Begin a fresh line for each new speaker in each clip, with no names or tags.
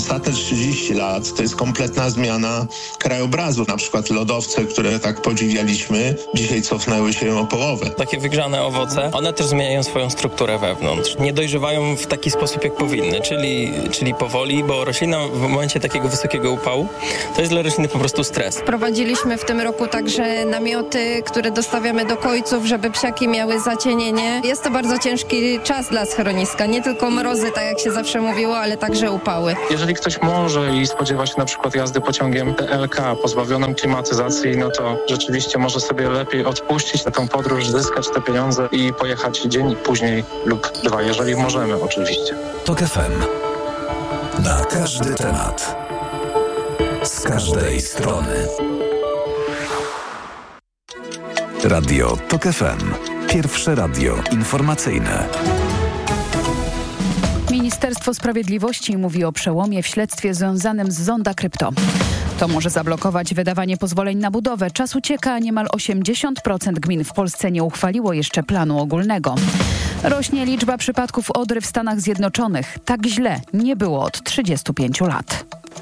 ostatnie 30 lat to jest kompletna zmiana krajobrazu. Na przykład lodowce, które tak podziwialiśmy, dzisiaj cofnęły się o połowę.
Takie wygrzane owoce, one też zmieniają swoją strukturę wewnątrz. Nie dojrzewają w taki sposób, jak powinny, czyli powoli, bo roślina w momencie takiego wysokiego upału to jest dla rośliny po prostu stres.
Prowadziliśmy w tym roku także namioty, które dostawiamy do kojców, żeby psiaki miały zacienienie. Jest to bardzo ciężki czas dla schroniska. Nie tylko mrozy, tak jak się zawsze mówiło, ale także upały.
Jeżeli ktoś może i spodziewa się na przykład jazdy pociągiem TLK pozbawionym klimatyzacji, no to rzeczywiście może sobie lepiej odpuścić na tą podróż, zyskać te pieniądze i pojechać dzień później lub dwa, jeżeli możemy oczywiście.
TOK FM. Na każdy temat. Z każdej strony. Radio TOK FM. Pierwsze radio informacyjne.
Ministerstwo Sprawiedliwości mówi o przełomie w śledztwie związanym z Zonda Krypto. To może zablokować wydawanie pozwoleń na budowę. Czas ucieka, a niemal 80% gmin w Polsce nie uchwaliło jeszcze planu ogólnego. Rośnie liczba przypadków odry w Stanach Zjednoczonych. Tak źle nie było od 35 lat.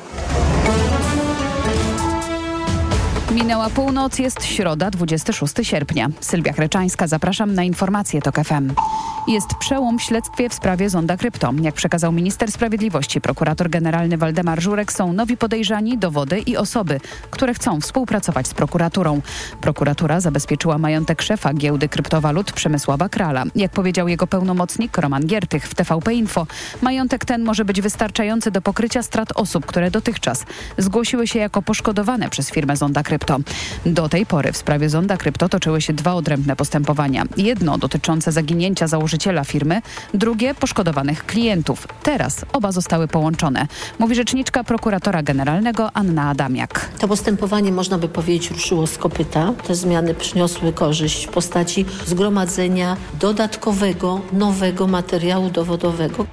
Minęła północ, jest środa, 26 sierpnia. Sylwia Chreczańska, zapraszam na informacje TOK FM. Jest przełom w śledztwie w sprawie Zonda Krypto. Jak przekazał minister sprawiedliwości, prokurator generalny Waldemar Żurek, są nowi podejrzani, dowody i osoby, które chcą współpracować z prokuraturą. Prokuratura zabezpieczyła majątek szefa giełdy kryptowalut Przemysława Krala. Jak powiedział jego pełnomocnik Roman Giertych w TVP Info, majątek ten może być wystarczający do pokrycia strat osób, które dotychczas zgłosiły się jako poszkodowane przez firmę Zonda Krypto. Do tej pory w sprawie Zonda Krypto toczyły się dwa odrębne postępowania. Jedno dotyczące zaginięcia założyciela firmy, drugie poszkodowanych klientów. Teraz oba zostały połączone, mówi rzeczniczka prokuratora generalnego Anna Adamiak.
To postępowanie, można by powiedzieć, ruszyło z kopyta. Te zmiany przyniosły korzyść w postaci zgromadzenia dodatkowego, nowego materiału dowodowego.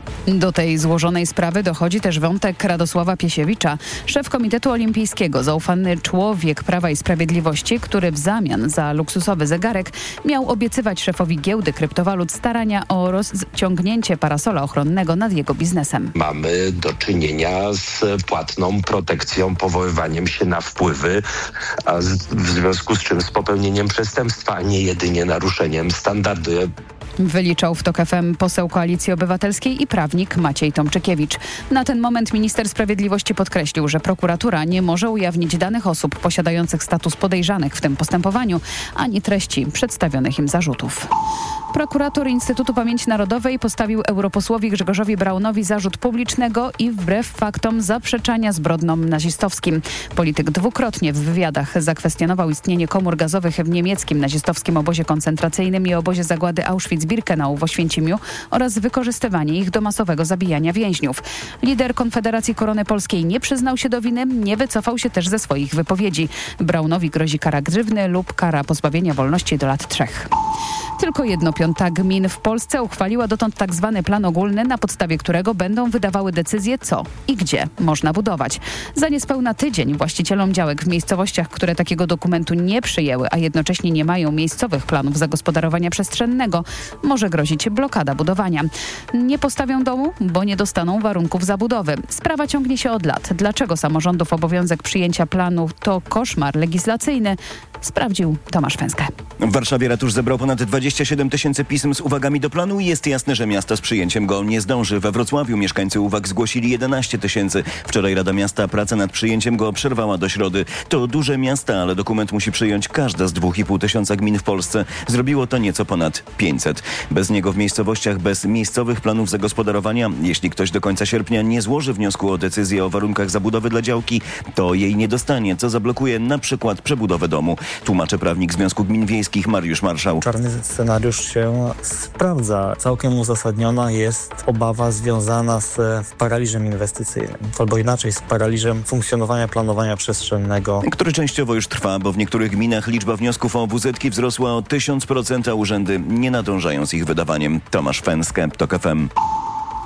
Do tej złożonej sprawy dochodzi też wątek Radosława Piesiewicza, szef Komitetu Olimpijskiego, zaufany człowiek Prawa i Sprawiedliwości, który w zamian za luksusowy zegarek miał obiecywać szefowi giełdy kryptowalut starania o rozciągnięcie parasola ochronnego nad jego biznesem.
Mamy do czynienia z płatną protekcją, powoływaniem się na wpływy, a w związku z czym z popełnieniem przestępstwa, a nie jedynie naruszeniem standardu.
Wyliczał w TOK FM poseł Koalicji Obywatelskiej i prawnik Maciej Tomczykiewicz. Na ten moment minister sprawiedliwości podkreślił, że prokuratura nie może ujawnić danych osób posiadających status podejrzanych w tym postępowaniu, ani treści przedstawionych im zarzutów. Prokurator Instytutu Pamięci Narodowej postawił europosłowi Grzegorzowi Braunowi zarzut publicznego i wbrew faktom zaprzeczania zbrodniom nazistowskim. Polityk dwukrotnie w wywiadach zakwestionował istnienie komór gazowych w niemieckim nazistowskim obozie koncentracyjnym i obozie zagłady Auschwitz-Birkenau w Oświęcimiu oraz wykorzystywanie ich do masowego zabijania więźniów. Lider Konfederacji Korony Polskiej nie przyznał się do winy, nie wycofał się też ze swoich wypowiedzi. Braunowi grozi kara grzywny lub kara pozbawienia wolności do lat 3. Tylko 1/5 gmin w Polsce uchwaliła dotąd tzw. plan ogólny, na podstawie którego będą wydawały decyzje, co i gdzie można budować. Za niespełna tydzień właścicielom działek w miejscowościach, które takiego dokumentu nie przyjęły, a jednocześnie nie mają miejscowych planów zagospodarowania przestrzennego, może grozić blokada budowania. Nie postawią domu, bo nie dostaną warunków zabudowy. Sprawa ciągnie się od lat. Dlaczego samorządów obowiązek przyjęcia planu to koszmar legislacyjny? Sprawdził Tomasz Fęskę.
W Warszawie ratusz zebrał ponad 27 000 pism z uwagami do planu i jest jasne, że miasto z przyjęciem go nie zdąży. We Wrocławiu mieszkańcy uwag zgłosili 11 000. Wczoraj Rada Miasta pracę nad przyjęciem go przerwała do środy. To duże miasta, ale dokument musi przyjąć każda z 2,5 gmin w Polsce. Zrobiło to nieco ponad 500. Bez niego w miejscowościach bez miejscowych planów zagospodarowania, jeśli ktoś do końca sierpnia nie złoży wniosku o decyzję o warunkach zabudowy dla działki, to jej nie dostanie, co zablokuje na przykład przebudowę domu. Tłumaczy prawnik Związku Gmin Wiejskich Mariusz Marszał.
Czarny scenariusz się sprawdza. Całkiem uzasadniona jest obawa związana z paraliżem inwestycyjnym, albo inaczej z paraliżem funkcjonowania planowania przestrzennego,
który częściowo już trwa, bo w niektórych gminach liczba wniosków o WZ-ki wzrosła o 1000%, a urzędy nie nadążają z ich wydawaniem. Tomasz Fęskę, TOK FM.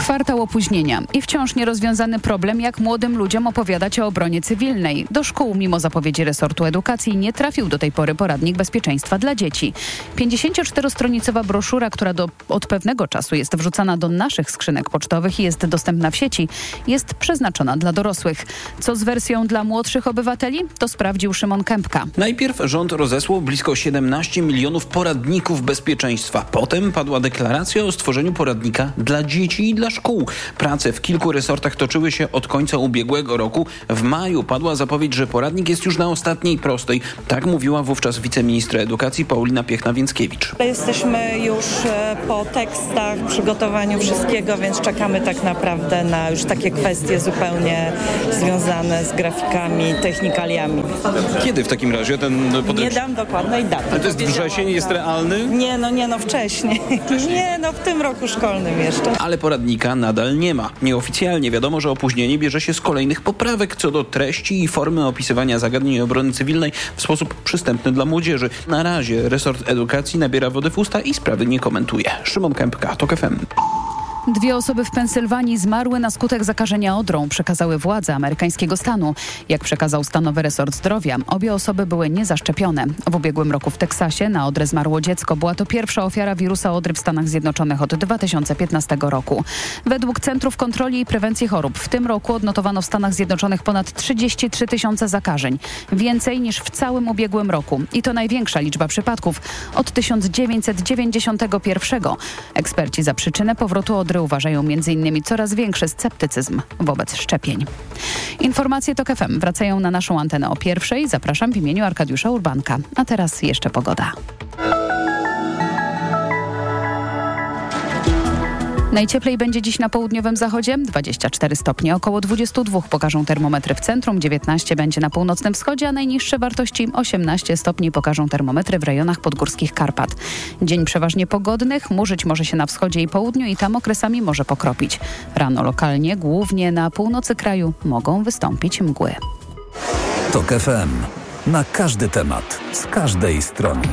Kwartał opóźnienia i wciąż nierozwiązany problem, jak młodym ludziom opowiadać o obronie cywilnej. Do szkół, mimo zapowiedzi resortu edukacji, nie trafił do tej pory poradnik bezpieczeństwa dla dzieci. 54-stronicowa broszura, która od pewnego czasu jest wrzucana do naszych skrzynek pocztowych i jest dostępna w sieci, jest przeznaczona dla dorosłych. Co z wersją dla młodszych obywateli? To sprawdził Szymon Kępka.
Najpierw rząd rozesłał blisko 17 milionów poradników bezpieczeństwa. Potem padła deklaracja o stworzeniu poradnika dla dzieci i dla szkół. Prace w kilku resortach toczyły się od końca ubiegłego roku. W maju padła zapowiedź, że poradnik jest już na ostatniej prostej. Tak mówiła wówczas wiceministra edukacji Paulina Piechna-Więckiewicz.
Jesteśmy już po tekstach, przygotowaniu wszystkiego, więc czekamy tak naprawdę na już takie kwestie zupełnie związane z grafikami, technikaliami.
Kiedy w takim razie ten podręcznik?
Nie dam dokładnej daty.
Ale to jest wrzesień, jest realny?
Nie, wcześniej. W tym roku szkolnym jeszcze.
Ale poradnika nadal nie ma. Nieoficjalnie wiadomo, że opóźnienie bierze się z kolejnych poprawek co do treści i formy opisywania zagadnień obrony cywilnej w sposób przystępny dla młodzieży. Na razie resort edukacji nabiera wody w usta i sprawy nie komentuje. Szymon Kępka, TOK FM.
2 osoby w Pensylwanii zmarły na skutek zakażenia odrą, przekazały władze amerykańskiego stanu. Jak przekazał stanowy resort zdrowia, obie osoby były niezaszczepione. W ubiegłym roku w Teksasie na odrę zmarło dziecko. Była to pierwsza ofiara wirusa odry w Stanach Zjednoczonych od 2015 roku. Według Centrów Kontroli i Prewencji Chorób w tym roku odnotowano w Stanach Zjednoczonych ponad 33 000 zakażeń. Więcej niż w całym ubiegłym roku. I to największa liczba przypadków od 1991. Eksperci za przyczynę powrotu odry uważają m.in. coraz większy sceptycyzm wobec szczepień. Informacje TOK FM wracają na naszą antenę o 1:00. Zapraszam w imieniu Arkadiusza Urbanka. A teraz jeszcze pogoda. Najcieplej będzie dziś na południowym zachodzie, 24 stopnie, około 22 pokażą termometry w centrum, 19 będzie na północnym wschodzie, a najniższe wartości 18 stopni pokażą termometry w rejonach podgórskich Karpat. Dzień przeważnie pogodny, chmurzyć może się na wschodzie i południu i tam okresami może pokropić. Rano lokalnie, głównie na północy kraju, mogą wystąpić mgły.
TOK FM. Na każdy temat, z każdej strony.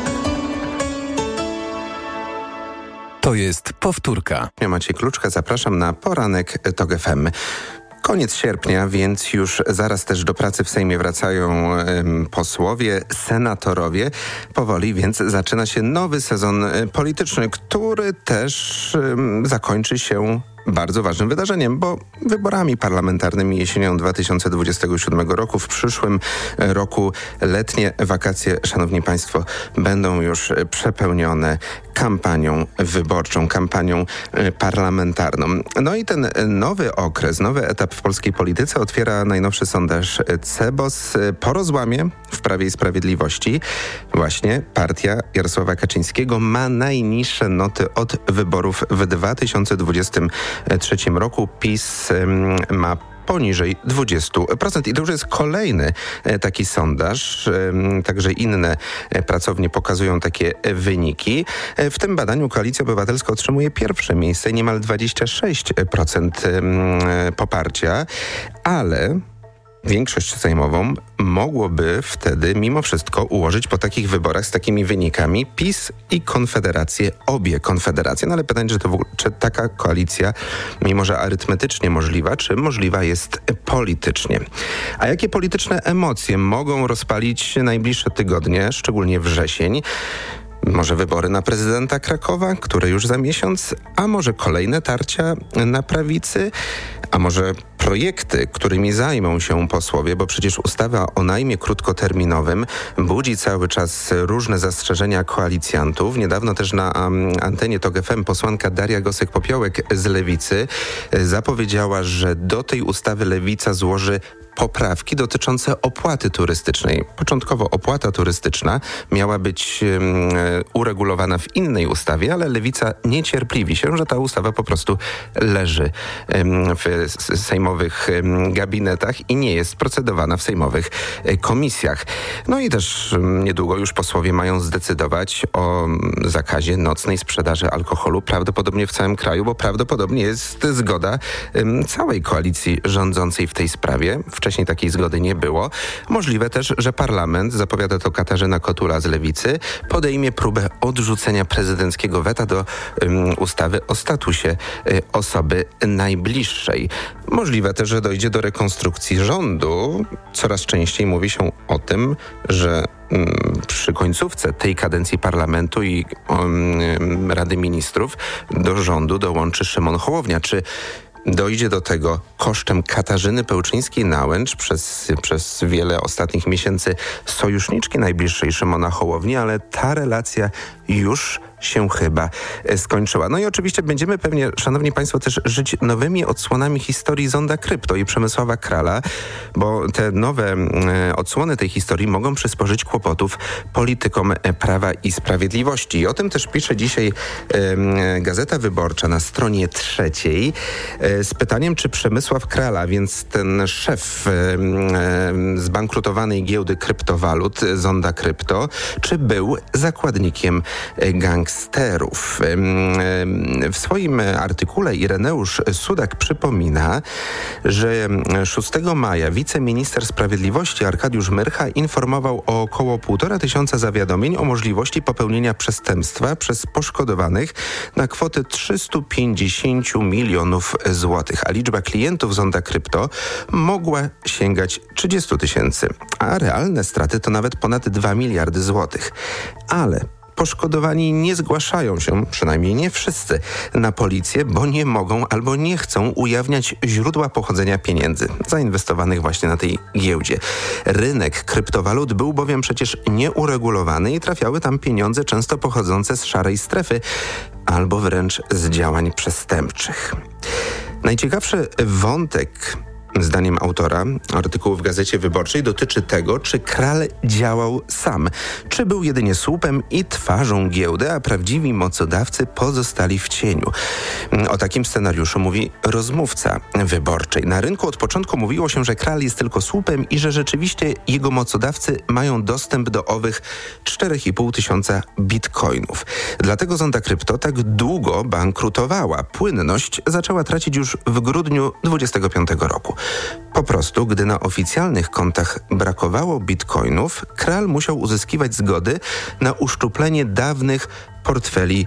To jest powtórka.
Ja Maciej Kluczka, zapraszam na poranek TOK FM. Koniec sierpnia, więc już zaraz też do pracy w Sejmie wracają posłowie, senatorowie. Powoli, więc zaczyna się nowy sezon polityczny, który też zakończy się bardzo ważnym wydarzeniem, bo wyborami parlamentarnymi jesienią 2027 roku. W przyszłym roku letnie wakacje, szanowni państwo, będą już przepełnione kampanią wyborczą, kampanią parlamentarną. No i ten nowy okres, nowy etap w polskiej polityce otwiera najnowszy sondaż CEBOS. Po rozłamie w Prawie i Sprawiedliwości właśnie partia Jarosława Kaczyńskiego ma najniższe noty od wyborów w 2023 roku. PiS ma poniżej 20%. I to już jest kolejny taki sondaż. Także inne pracownie pokazują takie wyniki. W tym badaniu Koalicja Obywatelska otrzymuje pierwsze miejsce, niemal 26% poparcia, ale większość sejmową mogłoby wtedy mimo wszystko ułożyć po takich wyborach z takimi wynikami PiS i Konfederację, obie Konfederacje. No ale pytanie, czy taka koalicja, mimo że arytmetycznie możliwa, czy możliwa jest politycznie? A jakie polityczne emocje mogą rozpalić najbliższe tygodnie, szczególnie wrzesień? Może wybory na prezydenta Krakowa, które już za miesiąc, a może kolejne tarcia na prawicy, a może projekty, którymi zajmą się posłowie, bo przecież ustawa o najmie krótkoterminowym budzi cały czas różne zastrzeżenia koalicjantów. Niedawno też na antenie TOK FM posłanka Daria Gosek-Popiołek z Lewicy zapowiedziała, że do tej ustawy Lewica złoży poprawki dotyczące opłaty turystycznej. Początkowo opłata turystyczna miała być uregulowana w innej ustawie, ale Lewica niecierpliwi się, że ta ustawa po prostu leży w sejmowej sejmowych gabinetach i nie jest procedowana w sejmowych komisjach. No i też niedługo już posłowie mają zdecydować o zakazie nocnej sprzedaży alkoholu, prawdopodobnie w całym kraju, bo prawdopodobnie jest zgoda całej koalicji rządzącej w tej sprawie. Wcześniej takiej zgody nie było. Możliwe też, że parlament, zapowiada to Katarzyna Kotula z Lewicy, podejmie próbę odrzucenia prezydenckiego weta do ustawy o statusie osoby najbliższej. Możliwe też, że dojdzie do rekonstrukcji rządu. Coraz częściej mówi się o tym, że przy końcówce tej kadencji parlamentu i Rady Ministrów do rządu dołączy Szymon Hołownia. Czy dojdzie do tego kosztem Katarzyny Pełczyńskiej-Nałęcz, przez wiele ostatnich miesięcy sojuszniczki najbliższej Szymona Hołowni, ale ta relacja już się chyba skończyła. No i oczywiście będziemy pewnie, szanowni państwo, też żyć nowymi odsłonami historii Zonda Krypto i Przemysława Krala, bo te nowe odsłony tej historii mogą przysporzyć kłopotów politykom Prawa i Sprawiedliwości. I o tym też pisze dzisiaj Gazeta Wyborcza na stronie 3 z pytaniem, czy Przemysław Krala, więc ten szef zbankrutowanej giełdy kryptowalut Zonda Krypto, czy był zakładnikiem gangsterów. W swoim artykule Ireneusz Sudak przypomina, że 6 maja wiceminister sprawiedliwości Arkadiusz Myrcha informował o około 1500 zawiadomień o możliwości popełnienia przestępstwa przez poszkodowanych na kwotę 350 milionów złotych, a liczba klientów Zonda Krypto mogła sięgać 30 000, a realne straty to nawet ponad 2 miliardy złotych. Ale poszkodowani nie zgłaszają się, przynajmniej nie wszyscy, na policję, bo nie mogą albo nie chcą ujawniać źródła pochodzenia pieniędzy zainwestowanych właśnie na tej giełdzie. Rynek kryptowalut był bowiem przecież nieuregulowany i trafiały tam pieniądze często pochodzące z szarej strefy albo wręcz z działań przestępczych. Najciekawszy wątek, zdaniem autora artykułu w Gazecie Wyborczej, dotyczy tego, czy Kral działał sam, czy był jedynie słupem i twarzą giełdy, a prawdziwi mocodawcy pozostali w cieniu. O takim scenariuszu mówi rozmówca Wyborczej. Na rynku od początku mówiło się, że Kral jest tylko słupem i że rzeczywiście jego mocodawcy mają dostęp do owych 4500 bitcoinów. Dlatego Zonda Krypto tak długo bankrutowała. Płynność zaczęła tracić już w grudniu 2025 roku. Po prostu, gdy na oficjalnych kontach brakowało bitcoinów, Kral musiał uzyskiwać zgody na uszczuplenie dawnych portfeli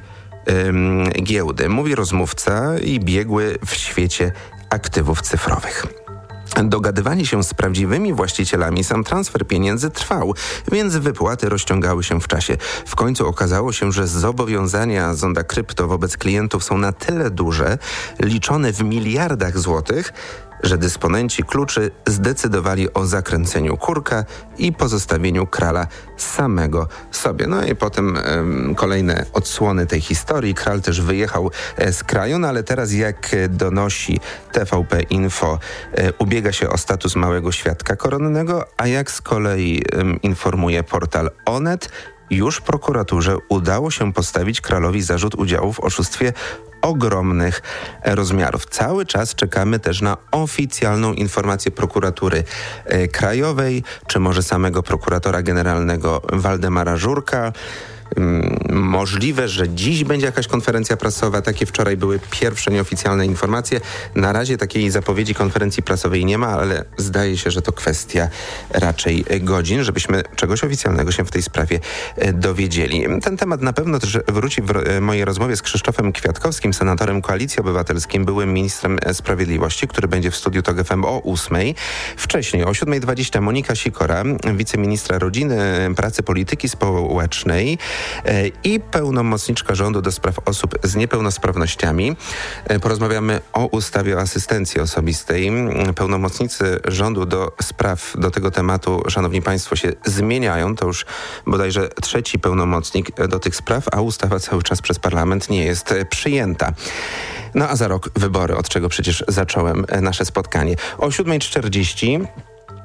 giełdy. Mówi rozmówca i biegły w świecie aktywów cyfrowych. Dogadywanie się z prawdziwymi właścicielami, sam transfer pieniędzy trwał, więc wypłaty rozciągały się w czasie. W końcu okazało się, że zobowiązania Zonda Krypto wobec klientów są na tyle duże, liczone w miliardach złotych, że dysponenci kluczy zdecydowali o zakręceniu kurka i pozostawieniu Krala samego sobie. No i potem kolejne odsłony tej historii. Kral też wyjechał z kraju, no ale teraz, jak donosi TVP Info, ubiega się o status małego świadka koronnego, a jak z kolei informuje portal Onet, już prokuraturze udało się postawić Kralowi zarzut udziału w oszustwie ogromnych rozmiarów. Cały czas czekamy też na oficjalną informację prokuratury krajowej, czy może samego prokuratora generalnego Waldemara Żurka. Możliwe, że dziś będzie jakaś konferencja prasowa. Takie wczoraj były pierwsze nieoficjalne informacje. Na razie takiej zapowiedzi konferencji prasowej nie ma, ale zdaje się, że to kwestia raczej godzin, żebyśmy czegoś oficjalnego się w tej sprawie dowiedzieli. Ten temat na pewno też wróci w mojej rozmowie z Krzysztofem Kwiatkowskim, senatorem Koalicji Obywatelskiej, byłym ministrem sprawiedliwości, który będzie w studiu TOG FM o 8:00. Wcześniej o 7:20 Monika Sikora, wiceministra rodziny, pracy, polityki społecznej i pełnomocniczka rządu do spraw osób z niepełnosprawnościami. Porozmawiamy o ustawie o asystencji osobistej. Pełnomocnicy rządu do tego tematu, szanowni państwo, się zmieniają. To już bodajże trzeci pełnomocnik do tych spraw, a ustawa cały czas przez parlament nie jest przyjęta. No a za rok wybory, od czego przecież zacząłem nasze spotkanie. O 7:40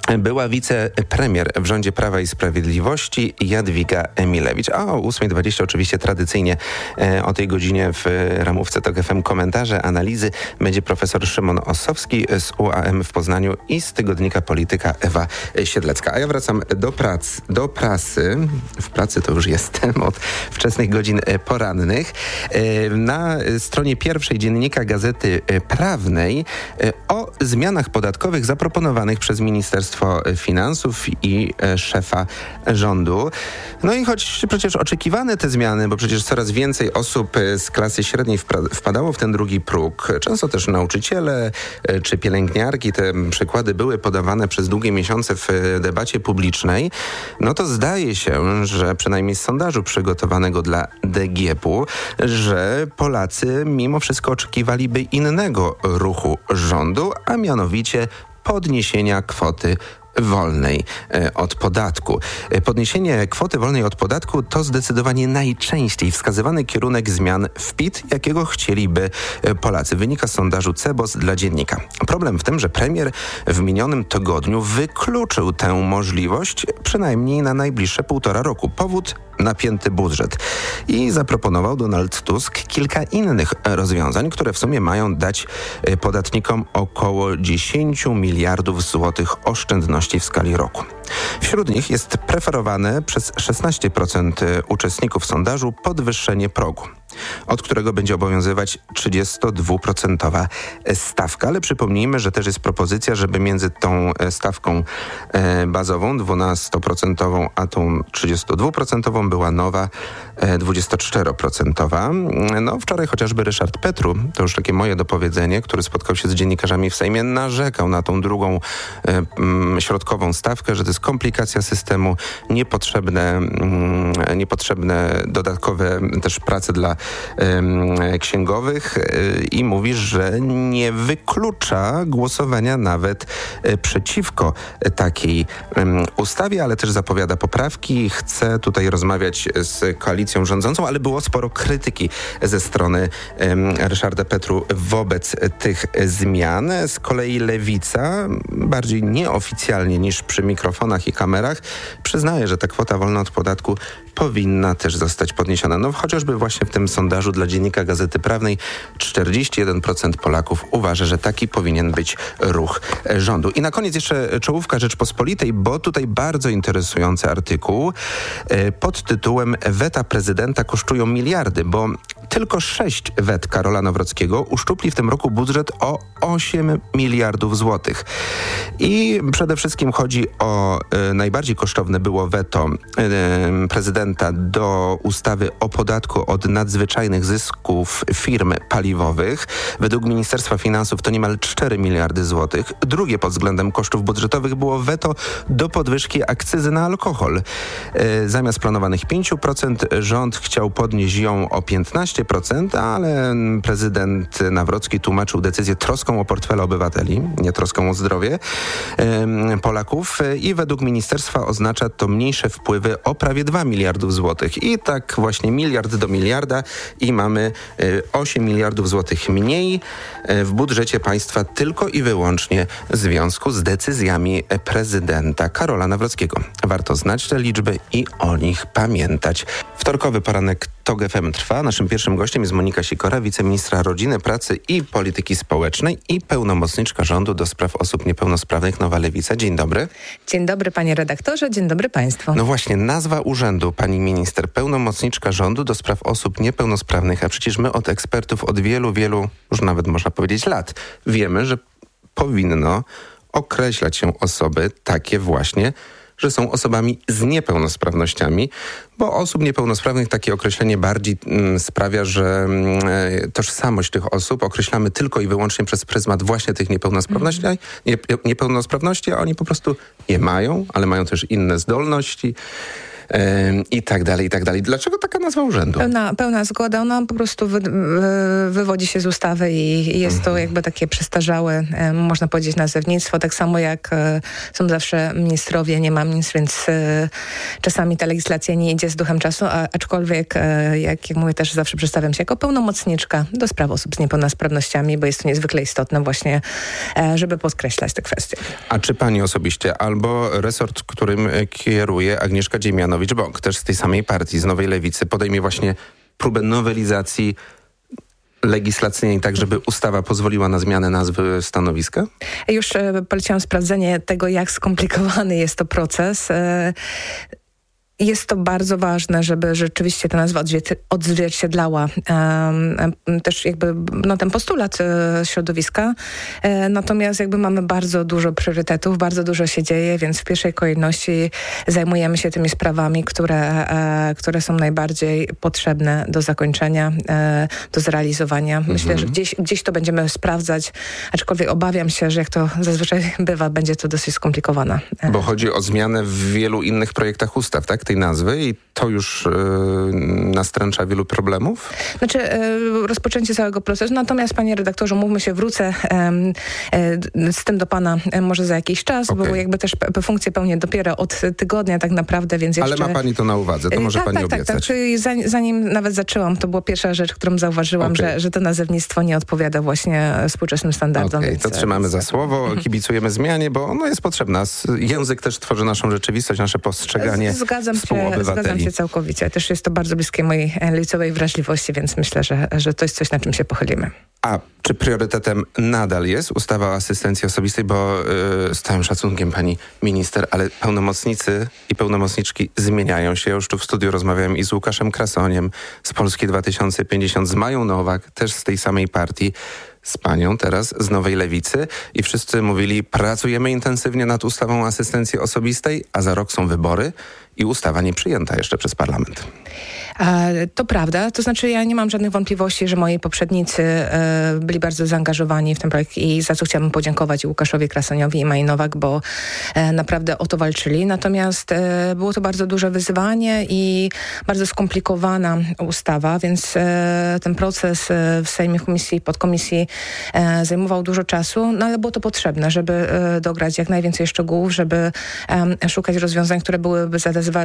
była wicepremier w rządzie Prawa i Sprawiedliwości Jadwiga Emilewicz. A o 8:20 oczywiście tradycyjnie o tej godzinie w ramówce TOK FM komentarze, analizy będzie profesor Szymon Ossowski z UAM w Poznaniu i z tygodnika Polityka Ewa Siedlecka. A ja wracam do prasy. W pracy to już jestem od wczesnych godzin porannych. Na stronie pierwszej dziennika Gazety Prawnej o zmianach podatkowych zaproponowanych przez Ministerstwo Finansów i szefa rządu. No i choć przecież oczekiwane te zmiany, bo przecież coraz więcej osób z klasy średniej wpadało w ten drugi próg, często też nauczyciele czy pielęgniarki, te przykłady były podawane przez długie miesiące w debacie publicznej, no to zdaje się, że przynajmniej z sondażu przygotowanego dla DGP-u, że Polacy mimo wszystko oczekiwaliby innego ruchu rządu, a mianowicie podniesienia kwoty wolnej od podatku. Podniesienie kwoty wolnej od podatku to zdecydowanie najczęściej wskazywany kierunek zmian w PIT, jakiego chcieliby Polacy. Wynika z sondażu CBOS dla Dziennika. Problem w tym, że premier w minionym tygodniu wykluczył tę możliwość przynajmniej na najbliższe 1,5 roku. Powód: napięty budżet. I zaproponował Donald Tusk kilka innych rozwiązań, które w sumie mają dać podatnikom około 10 miliardów złotych oszczędności w skali roku. Wśród nich jest preferowane przez 16% uczestników sondażu podwyższenie progu, od którego będzie obowiązywać 32% stawka. Ale przypomnijmy, że też jest propozycja, żeby między tą stawką bazową 12% a tą 32% była nowa 24%. No wczoraj chociażby Ryszard Petru, to już takie moje dopowiedzenie, który spotkał się z dziennikarzami w Sejmie, narzekał na tą drugą środkową stawkę, że to jest komplikacja systemu, niepotrzebne dodatkowe też prace dla księgowych i mówi, że nie wyklucza głosowania nawet przeciwko takiej ustawie, ale też zapowiada poprawki. Chce tutaj rozmawiać z koalicją rządzącą, ale było sporo krytyki ze strony Ryszarda Petru wobec tych zmian. Z kolei Lewica, bardziej nieoficjalnie niż przy mikrofonach i kamerach, przyznaje, że ta kwota wolna od podatku powinna też zostać podniesiona. No chociażby właśnie w tym sondażu dla Dziennika Gazety Prawnej 41% Polaków uważa, że taki powinien być ruch rządu. I na koniec jeszcze czołówka Rzeczpospolitej, bo tutaj bardzo interesujący artykuł pod tytułem "Weta prezydenta kosztują miliardy", bo tylko 6 wet Karola Nawrockiego uszczupli w tym roku budżet o 8 miliardów złotych. I przede wszystkim chodzi o najbardziej kosztowne było weto prezydenta do ustawy o podatku od nadzwyczajnych zysków firm paliwowych. Według Ministerstwa Finansów to niemal 4 miliardy złotych. Drugie pod względem kosztów budżetowych było weto do podwyżki akcyzy na alkohol. Zamiast planowanych 5% rząd chciał podnieść ją o 15%, ale prezydent Nawrocki tłumaczył decyzję troską o portfele obywateli, nie troską o zdrowie Polaków i według ministerstwa oznacza to mniejsze wpływy o prawie 2 miliardów złotych. I tak właśnie miliard do miliarda i mamy 8 miliardów złotych mniej w budżecie państwa tylko i wyłącznie w związku z decyzjami prezydenta Karola Nawrockiego. Warto znać te liczby i o nich pamiętać. Wtorkowy poranek TOK FM trwa. Naszym pierwszym gościem jest Monika Sikora, wiceministra rodziny, pracy i polityki społecznej i pełnomocniczka rządu do spraw osób niepełnosprawnych, Nowa Lewica. Dzień dobry.
Dzień dobry panie redaktorze, dzień dobry państwu.
No właśnie, nazwa urzędu, pani minister, pełnomocniczka rządu do spraw osób niepełnosprawnych, a przecież my od ekspertów od wielu, już nawet można powiedzieć lat, wiemy, że powinno określać się osoby takie właśnie, że są osobami z niepełnosprawnościami, bo osób niepełnosprawnych takie określenie bardziej sprawia, że tożsamość tych osób określamy tylko i wyłącznie przez pryzmat właśnie tych niepełnosprawności, a oni po prostu je mają, ale mają też inne zdolności. i tak dalej, i tak dalej. Dlaczego taka nazwa urzędu?
Pełna zgoda. Ona po prostu wywodzi się z ustawy i jest to jakby takie przestarzałe, można powiedzieć, nazewnictwo. Tak samo jak są zawsze ministrowie, nie ma ministr, więc czasami ta legislacja nie idzie z duchem czasu, aczkolwiek, jak mówię, też zawsze przedstawiam się jako pełnomocniczka do spraw osób z niepełnosprawnościami, bo jest to niezwykle istotne właśnie, żeby podkreślać te kwestie.
A czy pani osobiście albo resort, którym kieruje Agnieszka Dziemianowicz-Bąk, też z tej samej partii, z Nowej Lewicy, podejmie właśnie próbę nowelizacji legislacyjnej, tak żeby ustawa pozwoliła na zmianę nazwy stanowiska?
Już poleciałam sprawdzenie tego, jak skomplikowany jest to proces. Jest to bardzo ważne, żeby rzeczywiście ta nazwa odzwierciedlała też jakby ten postulat środowiska. Natomiast jakby mamy bardzo dużo priorytetów, bardzo dużo się dzieje, więc w pierwszej kolejności zajmujemy się tymi sprawami, które są najbardziej potrzebne do zakończenia, do zrealizowania. Myślę, że gdzieś to będziemy sprawdzać, aczkolwiek obawiam się, że jak to zazwyczaj bywa, będzie to dosyć skomplikowane.
Bo chodzi o zmianę w wielu innych projektach ustaw, tak? Tej nazwy i to już nastręcza wielu problemów?
Znaczy rozpoczęcie całego procesu, natomiast panie redaktorze, mówmy się, wrócę z tym do pana może za jakiś czas, bo jakby też funkcję pełnię dopiero od tygodnia tak naprawdę, więc jeszcze...
Ale ma pani to na uwadze, to może pani obiecać.
Tak. Zanim nawet zaczęłam, to była pierwsza rzecz, którą zauważyłam, że to nazewnictwo nie odpowiada właśnie współczesnym standardom.
Więc, to trzymamy za słowo, kibicujemy zmianie, bo ona jest potrzebna. Język też tworzy naszą rzeczywistość, nasze postrzeganie
Zgadzam się całkowicie. Też jest to bardzo bliskie mojej lewicowej wrażliwości, więc myślę, że to jest coś, na czym się pochylimy.
A czy priorytetem nadal jest ustawa o asystencji osobistej? Bo z całym szacunkiem pani minister, ale pełnomocnicy i pełnomocniczki zmieniają się. Ja już tu w studiu rozmawiałem i z Łukaszem Krasoniem z Polski 2050, z Mają Nowak, też z tej samej partii, z panią teraz z Nowej Lewicy i wszyscy mówili, pracujemy intensywnie nad ustawą o asystencji osobistej, a za rok są wybory i ustawa nie przyjęta jeszcze przez parlament.
To prawda, to znaczy ja nie mam żadnych wątpliwości, że moi poprzednicy byli bardzo zaangażowani w ten projekt i za co chciałabym podziękować Łukaszowi Krasoniowi i Mai Nowak, bo naprawdę o to walczyli. Natomiast było to bardzo duże wyzwanie i bardzo skomplikowana ustawa, więc ten proces w Sejmie, komisji, podkomisji zajmował dużo czasu, no ale było to potrzebne, żeby dograć jak najwięcej szczegółów, żeby szukać rozwiązań, które byłyby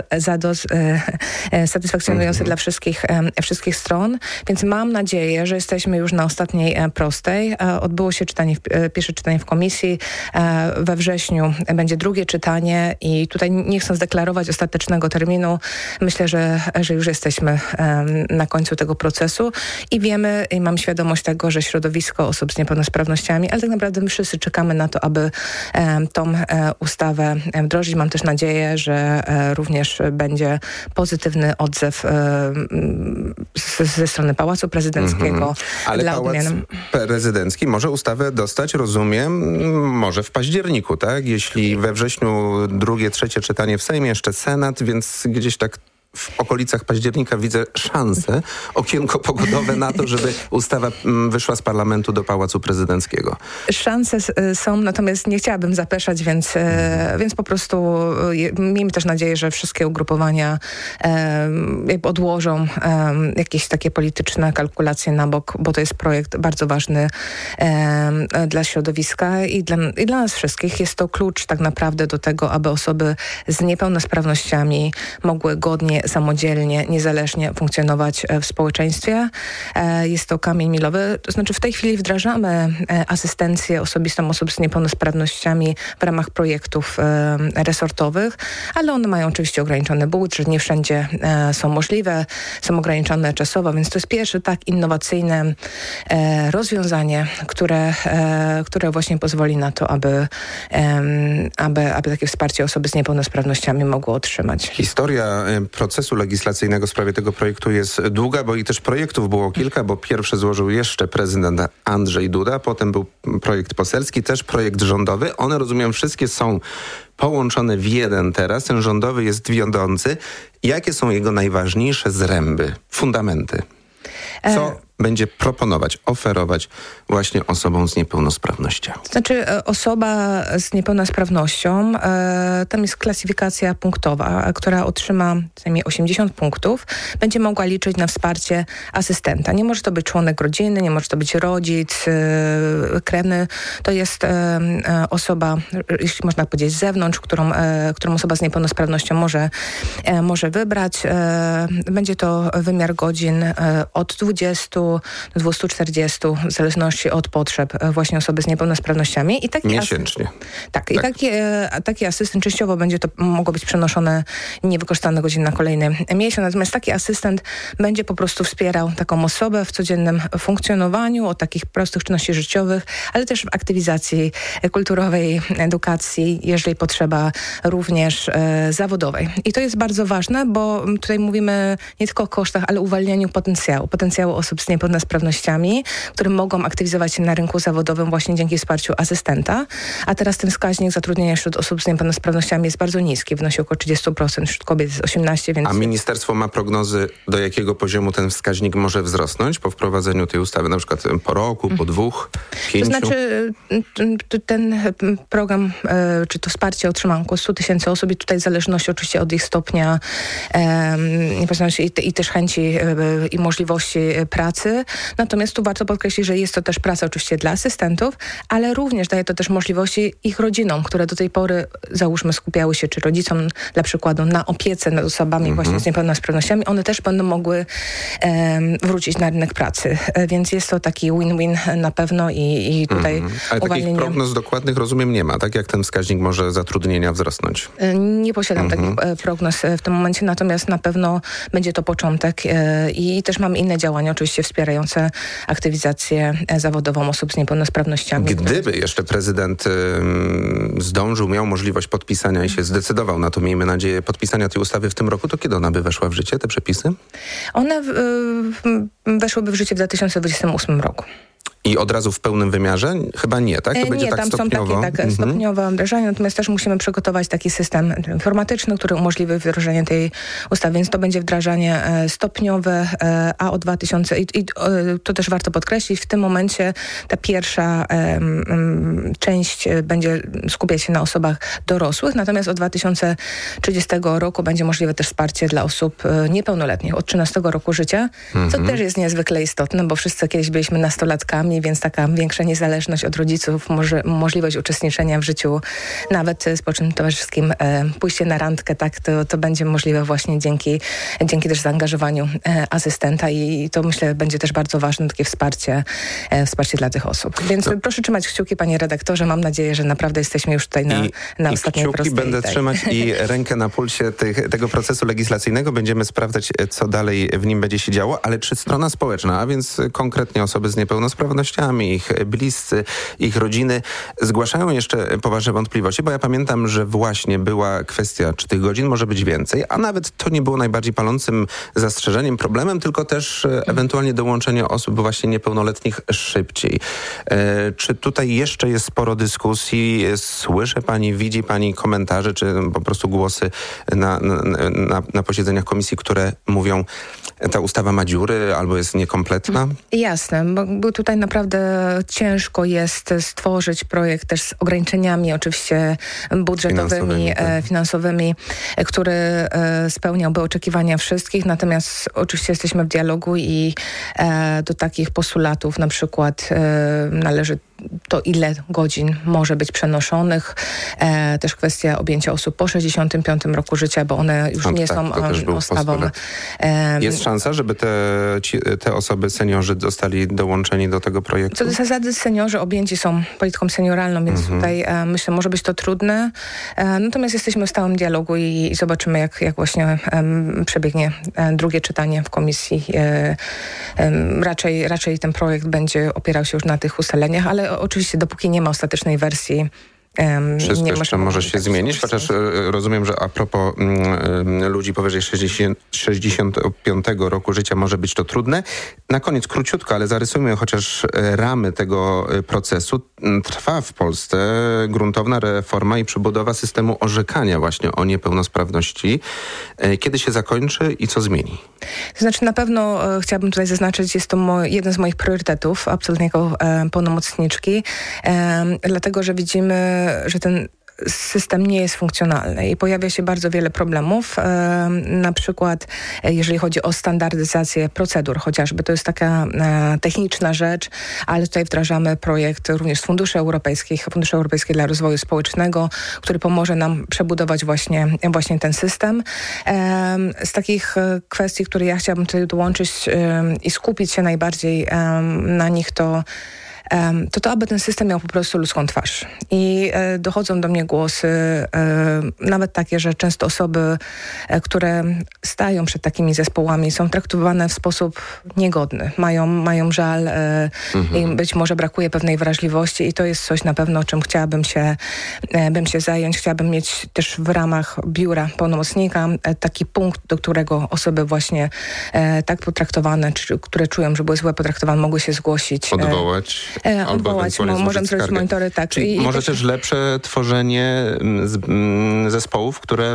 satysfakcjonujące dla wszystkich stron, więc mam nadzieję, że jesteśmy już na ostatniej prostej. Odbyło się pierwsze czytanie w komisji, we wrześniu będzie drugie czytanie i tutaj nie chcę zdeklarować ostatecznego terminu. Myślę, że już jesteśmy na końcu tego procesu i wiemy, i mam świadomość tego, że środowisko osób z niepełnosprawnościami, ale tak naprawdę my wszyscy czekamy na to, aby tą ustawę wdrożyć. Mam też nadzieję, że również będzie pozytywny odzew ze strony Pałacu Prezydenckiego.
Ale Pałac Prezydencki może ustawę dostać, rozumiem, może w październiku, tak? Jeśli we wrześniu drugie, trzecie czytanie w Sejmie, jeszcze Senat, więc gdzieś tak w okolicach października widzę szansę, okienko pogodowe na to, żeby ustawa wyszła z parlamentu do Pałacu Prezydenckiego.
Szanse są, natomiast nie chciałabym zapeszać, więc po prostu miejmy też nadzieję, że wszystkie ugrupowania jakby odłożą jakieś takie polityczne kalkulacje na bok, bo to jest projekt bardzo ważny dla środowiska i dla nas wszystkich. Jest to klucz tak naprawdę do tego, aby osoby z niepełnosprawnościami mogły godnie, samodzielnie, niezależnie funkcjonować w społeczeństwie. Jest to kamień milowy. To znaczy w tej chwili wdrażamy asystencję osobistą osób z niepełnosprawnościami w ramach projektów resortowych, ale one mają oczywiście ograniczony budżet, nie wszędzie są możliwe, są ograniczone czasowo, więc to jest pierwsze tak innowacyjne rozwiązanie, które właśnie pozwoli na to, aby takie wsparcie osoby z niepełnosprawnościami mogły otrzymać.
Historia procesu legislacyjnego w sprawie tego projektu jest długa, bo i też projektów było kilka, bo pierwszy złożył jeszcze prezydent Andrzej Duda, potem był projekt poselski, też projekt rządowy. One, rozumiem, wszystkie są połączone w jeden teraz. Ten rządowy jest wiodący. Jakie są jego najważniejsze zręby, fundamenty? Co będzie proponować, oferować właśnie osobom z niepełnosprawnościami?
Znaczy osoba z niepełnosprawnością, tam jest klasyfikacja punktowa, która otrzyma co najmniej 80 punktów, będzie mogła liczyć na wsparcie asystenta. Nie może to być członek rodziny, nie może to być rodzic, krewny. To jest osoba, jeśli można powiedzieć, z zewnątrz, którą osoba z niepełnosprawnością może wybrać. Będzie to wymiar godzin od 20 do 240, w zależności od potrzeb właśnie osoby z niepełnosprawnościami.
Miesięcznie.
Tak. I taki asystent częściowo będzie to mogło być przenoszone niewykorzystane godziny na kolejny miesiąc. Natomiast taki asystent będzie po prostu wspierał taką osobę w codziennym funkcjonowaniu, od takich prostych czynności życiowych, ale też w aktywizacji kulturowej, edukacji, jeżeli potrzeba również zawodowej. I to jest bardzo ważne, bo tutaj mówimy nie tylko o kosztach, ale uwalnianiu potencjału osób z niepełnosprawnościami, które mogą aktywizować się na rynku zawodowym właśnie dzięki wsparciu asystenta. A teraz ten wskaźnik zatrudnienia wśród osób z niepełnosprawnościami jest bardzo niski, wynosi około 30%, wśród kobiet jest 18%. Więc...
A ministerstwo ma prognozy, do jakiego poziomu ten wskaźnik może wzrosnąć po wprowadzeniu tej ustawy, na przykład po roku, po 2, 5?
To znaczy ten program, czy to wsparcie otrzyma około 100 000 osób i tutaj w zależności oczywiście od ich stopnia i też chęci i możliwości pracy. Natomiast tu warto podkreślić, że jest to też praca oczywiście dla asystentów, ale również daje to też możliwości ich rodzinom, które do tej pory, załóżmy, skupiały się, czy rodzicom dla przykładu, na opiece nad osobami właśnie z niepełnosprawnościami. One też będą mogły wrócić na rynek pracy. Więc jest to taki win-win na pewno i tutaj
Ale takich prognoz dokładnych, rozumiem, nie ma, tak? Jak ten wskaźnik może zatrudnienia wzrosnąć?
Nie posiadam takich prognoz w tym momencie, natomiast na pewno będzie to początek i też mamy inne działania oczywiście wspierające aktywizację zawodową osób z niepełnosprawnościami.
Gdyby jeszcze prezydent zdążył, miał możliwość podpisania i się zdecydował na to, miejmy nadzieję, podpisania tej ustawy w tym roku, to kiedy ona by weszła w życie, te przepisy?
One weszłyby w życie w 2028 roku.
I od razu w pełnym wymiarze? Chyba nie, tak? To będzie tak stopniowo?
Są takie stopniowe wdrażania, natomiast też musimy przygotować taki system informatyczny, który umożliwi wdrożenie tej ustawy, więc to będzie wdrażanie stopniowe, a od to też warto podkreślić, w tym momencie ta pierwsza część będzie skupiać się na osobach dorosłych, natomiast od 2030 roku będzie możliwe też wsparcie dla osób niepełnoletnich od 13 roku życia, co też jest niezwykle istotne, bo wszyscy kiedyś byliśmy nastolatkami, więc taka większa niezależność od rodziców, możliwość uczestniczenia w życiu nawet społecznym, towarzyskim, pójście na randkę, tak, to będzie możliwe właśnie dzięki też zaangażowaniu asystenta i to myślę będzie też bardzo ważne takie wsparcie dla tych osób. Więc proszę trzymać kciuki, panie redaktorze, mam nadzieję, że naprawdę jesteśmy już tutaj na ostatniej prostej.
Kciuki będę trzymać i rękę na pulsie tego procesu legislacyjnego. Będziemy sprawdzać, co dalej w nim będzie się działo, ale czy strona społeczna, a więc konkretnie osoby z niepełnosprawnościami, ich bliscy, ich rodziny zgłaszają jeszcze poważne wątpliwości, bo ja pamiętam, że właśnie była kwestia, czy tych godzin może być więcej, a nawet to nie było najbardziej palącym zastrzeżeniem, problemem, tylko też ewentualnie dołączenie osób właśnie niepełnoletnich szybciej. Czy tutaj jeszcze jest sporo dyskusji? Słyszy pani, widzi pani komentarze, czy po prostu głosy na posiedzeniach komisji, które mówią, ta ustawa ma dziury albo jest niekompletna?
Jasne, bo tutaj naprawdę ciężko jest stworzyć projekt też z ograniczeniami oczywiście budżetowymi, finansowymi, który spełniałby oczekiwania wszystkich, natomiast oczywiście jesteśmy w dialogu i do takich postulatów na przykład należy to, ile godzin może być przenoszonych. Też kwestia objęcia osób po 65 roku życia, bo one już nie są ustawą.
Jest szansa, żeby te osoby, seniorzy zostali dołączeni do tego projektu?
Co do zasady seniorzy objęci są polityką senioralną, więc tutaj myślę, może być to trudne. Natomiast jesteśmy w stałym dialogu i zobaczymy, jak właśnie przebiegnie drugie czytanie w komisji. Raczej ten projekt będzie opierał się już na tych ustaleniach, ale oczywiście dopóki nie ma ostatecznej wersji,
Wszystko
nie
jeszcze może się zmienić, chociaż rozumiem, że a propos ludzi powyżej 65 roku życia może być to trudne. Na koniec króciutko, ale zarysujmy chociaż ramy tego procesu. Trwa w Polsce gruntowna reforma i przebudowa systemu orzekania właśnie o niepełnosprawności. Kiedy się zakończy i co zmieni?
To znaczy na pewno chciałabym tutaj zaznaczyć, jest to jeden z moich priorytetów, absolutnie jako pełnomocniczki, dlatego, że widzimy, że ten system nie jest funkcjonalny i pojawia się bardzo wiele problemów, na przykład jeżeli chodzi o standaryzację procedur chociażby, to jest taka techniczna rzecz, ale tutaj wdrażamy projekt również z Funduszy Europejskich dla Rozwoju Społecznego, który pomoże nam przebudować właśnie ten system. Z takich kwestii, które ja chciałabym tutaj dołączyć i skupić się najbardziej na nich, to aby ten system miał po prostu ludzką twarz. I dochodzą do mnie głosy, nawet takie, że często osoby, które stają przed takimi zespołami, są traktowane w sposób niegodny. Mają żal i być może brakuje pewnej wrażliwości i to jest coś na pewno, czym chciałabym się zająć. Chciałabym mieć też w ramach biura pełnomocnika taki punkt, do którego osoby właśnie tak potraktowane, czy które czują, że były źle potraktowane, mogły się zgłosić. Odwołać, możemy zrobić monitory, tak.
Czyli może też lepsze tworzenie zespołów, które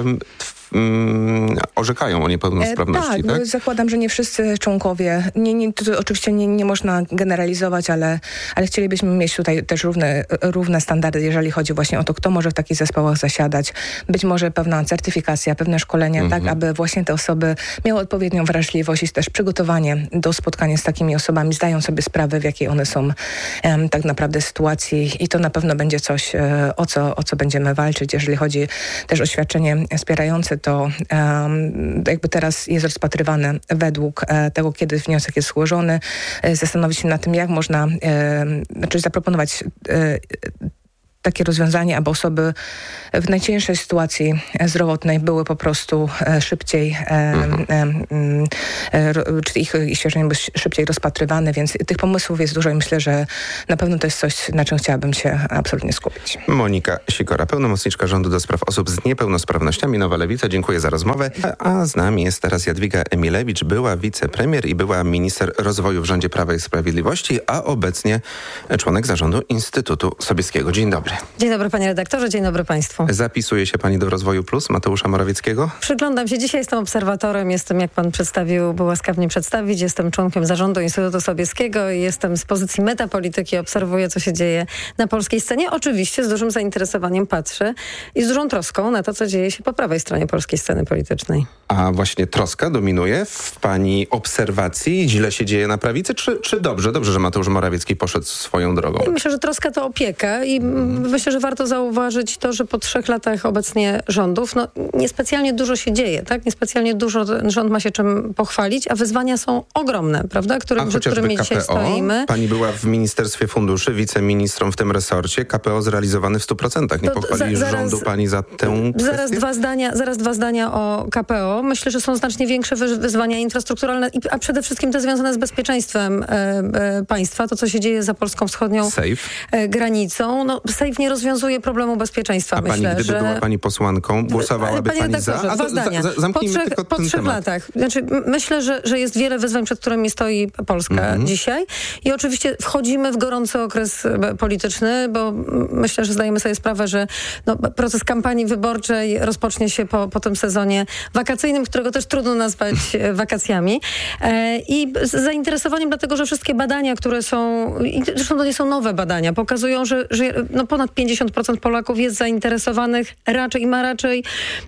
orzekają o niepełnosprawności, tak?
Zakładam, że nie wszyscy członkowie, to oczywiście nie można generalizować, ale chcielibyśmy mieć tutaj też równe standardy, jeżeli chodzi właśnie o to, kto może w takich zespołach zasiadać. Być może pewna certyfikacja, pewne szkolenia, tak, aby właśnie te osoby miały odpowiednią wrażliwość i też przygotowanie do spotkania z takimi osobami, zdają sobie sprawę, w jakiej one są tak naprawdę sytuacji i to na pewno będzie coś, o co będziemy walczyć. Jeżeli chodzi też o świadczenie wspierające, to jakby teraz jest rozpatrywane według tego, kiedy wniosek jest złożony, zastanowić się nad tym, jak można zaproponować takie rozwiązanie, aby osoby w najcięższej sytuacji zdrowotnej były po prostu szybciej, czy ich świadczenia były szybciej rozpatrywane, więc tych pomysłów jest dużo i myślę, że na pewno to jest coś, na czym chciałabym się absolutnie skupić.
Monika Sikora, pełnomocniczka rządu do spraw osób z niepełnosprawnościami, Nowa Lewica. Dziękuję za rozmowę. A z nami jest teraz Jadwiga Emilewicz, była wicepremier i była minister rozwoju w rządzie Prawa i Sprawiedliwości, a obecnie członek zarządu Instytutu Sobieskiego. Dzień dobry.
Dzień dobry panie redaktorze, dzień dobry państwu.
Zapisuje się pani do Rozwoju Plus Mateusza Morawieckiego?
Przyglądam się. Dzisiaj jestem obserwatorem, jestem, jak pan przedstawił, był łaskaw mnie przedstawić, jestem członkiem zarządu Instytutu Sobieskiego i jestem z pozycji metapolityki, obserwuję, co się dzieje na polskiej scenie. Oczywiście z dużym zainteresowaniem patrzę i z dużą troską na to, co dzieje się po prawej stronie polskiej sceny politycznej.
A właśnie troska dominuje w pani obserwacji? Źle się dzieje na prawicy? Czy dobrze, że Mateusz Morawiecki poszedł swoją drogą?
I myślę, że troska to opieka i myślę, że warto zauważyć to, że po 3 latach obecnie rządów niespecjalnie dużo się dzieje, tak? Niespecjalnie dużo rząd ma się czym pochwalić, a wyzwania są ogromne, prawda? Przed którymi dzisiaj stoimy.
Pani była w Ministerstwie Funduszy, wiceministrą w tym resorcie. KPO zrealizowany w 100%. Nie pochwali rządu pani za tę kwestię?
Zaraz dwa zdania o KPO. Myślę, że są znacznie większe wyzwania infrastrukturalne, a przede wszystkim te związane z bezpieczeństwem państwa. To, co się dzieje za polską wschodnią granicą. Safe nie rozwiązuje problemu bezpieczeństwa.
Myślę, gdyby była pani posłanką, głosowałaby pani za?
Dwa zdania. Po 3 latach. Myślę, że jest wiele wyzwań, przed którymi stoi Polska dzisiaj i oczywiście wchodzimy w gorący okres polityczny, bo myślę, że zdajemy sobie sprawę, że proces kampanii wyborczej rozpocznie się po tym sezonie wakacyjnym, którego też trudno nazwać wakacjami. I z zainteresowaniem, dlatego, że wszystkie badania, które są, i zresztą to nie są nowe badania, pokazują, że ponad 50% Polaków jest zainteresowanych raczej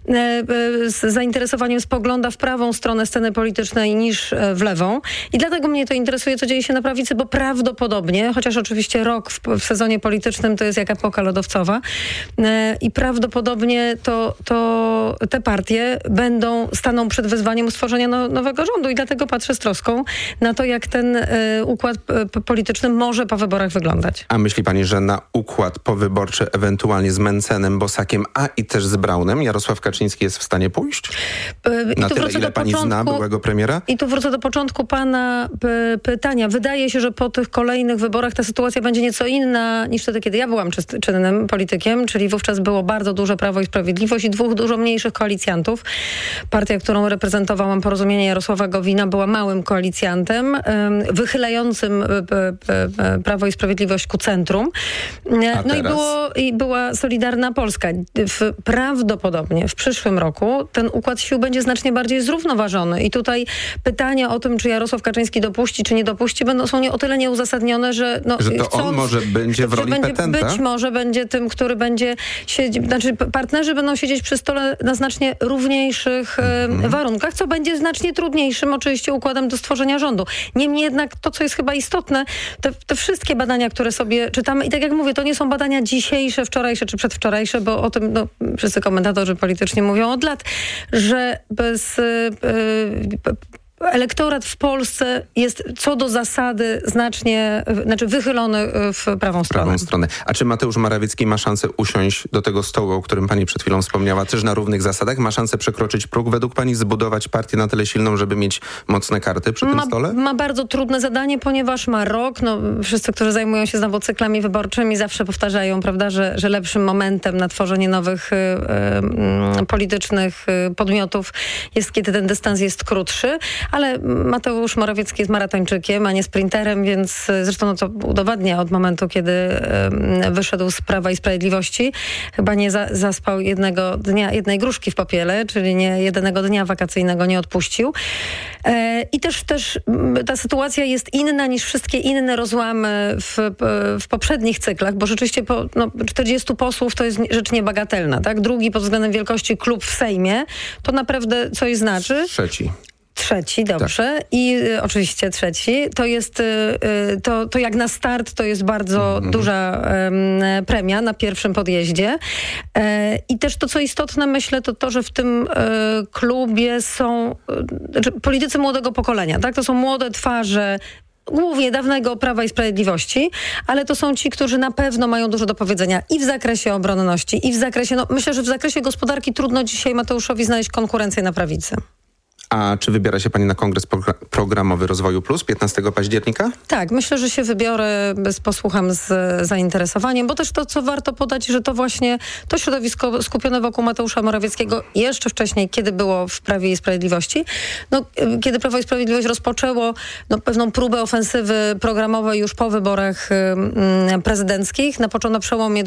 z zainteresowaniem spogląda w prawą stronę sceny politycznej niż w lewą. I dlatego mnie to interesuje, co dzieje się na prawicy, bo prawdopodobnie, chociaż oczywiście rok w sezonie politycznym to jest jak epoka lodowcowa i prawdopodobnie to te partie staną przed wyzwaniem stworzenia nowego rządu i dlatego patrzę z troską na to, jak ten układ polityczny może po wyborach wyglądać.
A myśli pani, że na układ po wyborczy, ewentualnie z Mencenem, Bosakiem, a i też z Braunem, Jarosław Kaczyński jest w stanie pójść? Na tyle, ile pani zna byłego premiera?
I tu wrócę do początku pana pytania. Wydaje się, że po tych kolejnych wyborach ta sytuacja będzie nieco inna niż wtedy, kiedy ja byłam czynnym politykiem, czyli wówczas było bardzo duże Prawo i Sprawiedliwość i dwóch dużo mniejszych koalicjantów. Partia, którą reprezentowałam, Porozumienie Jarosława Gowina, była małym koalicjantem, wychylającym Prawo i Sprawiedliwość ku centrum. No i była Solidarna Polska. Prawdopodobnie w przyszłym roku ten układ sił będzie znacznie bardziej zrównoważony. I tutaj pytania o tym, czy Jarosław Kaczyński dopuści, czy nie dopuści, są o tyle nieuzasadnione, że...
że to on może będzie w roli petenta?
Być może będzie tym, który będzie siedzieć... Znaczy partnerzy będą siedzieć przy stole na znacznie równiejszych warunkach, co będzie znacznie trudniejszym oczywiście układem do stworzenia rządu. Niemniej jednak to, co jest chyba istotne, te wszystkie badania, które sobie czytamy, i tak jak mówię, to nie są badania dzisiejsze, wczorajsze czy przedwczorajsze, bo o tym wszyscy komentatorzy polityczni mówią od lat, że elektorat w Polsce jest co do zasady wychylony w prawą stronę.
A czy Mateusz Morawiecki ma szansę usiąść do tego stołu, o którym pani przed chwilą wspomniała, też na równych zasadach? Ma szansę przekroczyć próg? Według pani zbudować partię na tyle silną, żeby mieć mocne karty przy tym stole?
Ma bardzo trudne zadanie, ponieważ ma rok. Wszyscy, którzy zajmują się znowu cyklami wyborczymi, zawsze powtarzają, prawda, że lepszym momentem na tworzenie nowych politycznych podmiotów jest, kiedy ten dystans jest krótszy. Ale Mateusz Morawiecki jest maratończykiem, a nie sprinterem, więc zresztą to udowadnia od momentu, kiedy wyszedł z Prawa i Sprawiedliwości. Chyba nie zaspał jednej gruszki w popiele, czyli nie jednego dnia wakacyjnego nie odpuścił. I też ta sytuacja jest inna niż wszystkie inne rozłamy w poprzednich cyklach, bo rzeczywiście 40 posłów to jest rzecz niebagatelna. Tak? Drugi pod względem wielkości klub w Sejmie to naprawdę coś znaczy. Trzeci, dobrze. Tak. I oczywiście trzeci. To jest, to jak na start to jest bardzo duża premia na pierwszym podjeździe. I też to, co istotne, myślę, to że w tym klubie są politycy młodego pokolenia. Tak? To są młode twarze, głównie dawnego Prawa i Sprawiedliwości, ale to są ci, którzy na pewno mają dużo do powiedzenia i w zakresie obronności, i w zakresie, myślę, że w zakresie gospodarki trudno dzisiaj Mateuszowi znaleźć konkurencję na prawicy.
A czy wybiera się pani na Kongres Programowy Rozwoju Plus 15 października?
Tak, myślę, że się wybiorę, posłucham z zainteresowaniem, bo też to, co warto podać, że to właśnie to środowisko skupione wokół Mateusza Morawieckiego jeszcze wcześniej, kiedy było w Prawie i Sprawiedliwości, kiedy Prawo i Sprawiedliwość rozpoczęło pewną próbę ofensywy programowej już po wyborach prezydenckich, na przełomie